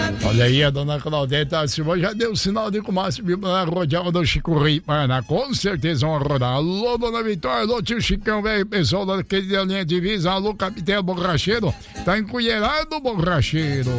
Olha aí, a dona Claudete Silva já deu sinal de que o Márcio Bibo na rodeada do Chico Ripana. Com certeza vão rodar. Alô, dona Vitória, alô, tio Chicão, velho, pessoal daquele da linha divisa, alô, capitão borracheiro, tá encolherado borracheiro.